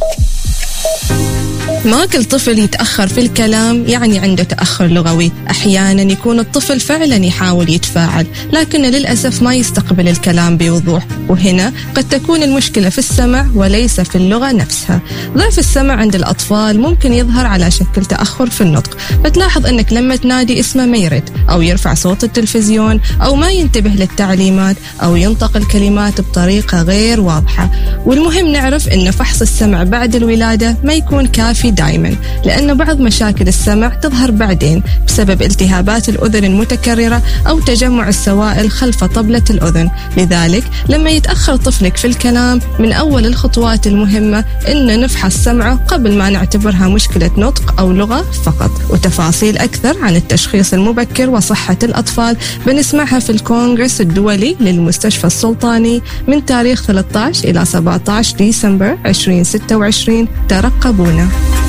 ما كل طفل يتأخر في الكلام يعني عنده تأخر لغوي. أحيانا يكون الطفل فعلا يحاول يتفاعل لكنه للأسف ما يستقبل الكلام بوضوح، وهنا قد تكون المشكلة في السمع وليس في اللغة نفسها. ضعف السمع عند الأطفال ممكن يظهر على شكل تأخر في النطق، فتلاحظ أنك لما تنادي اسمه ما يرد، أو يرفع صوت التلفزيون، أو ما ينتبه للتعليمات، أو ينطق الكلمات بطريقة غير واضحة. والمهم نعرف أن فحص السمع بعد الولادة ما يكون كافي دائما، لأن بعض مشاكل السمع تظهر بعدين بسبب التهابات الأذن المتكررة أو تجمع السوائل خلف طبلة الأذن. لذلك لما يتأخر طفلك في الكلام، من أول الخطوات المهمة إن نفحص سمعه قبل ما نعتبرها مشكلة نطق أو لغة فقط. وتفاصيل أكثر عن التشخيص المبكر وصحة الأطفال بنسمعها في الكونغرس الدولي للمستشفى السلطاني من تاريخ 13 إلى 17 ديسمبر 2026. ترقبونا.